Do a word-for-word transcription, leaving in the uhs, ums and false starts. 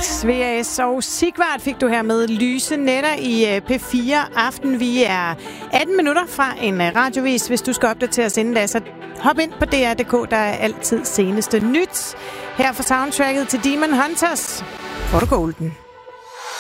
S V A S og Sigvart fik du her med Lyse Nætter i P fire Aften. Vi er atten minutter fra en radiovis. Hvis du skal opdatere os inden da, så hop ind på D R punktum d k. Der er altid seneste nyt. Her for soundtracket til Demon Hunters får du Golden.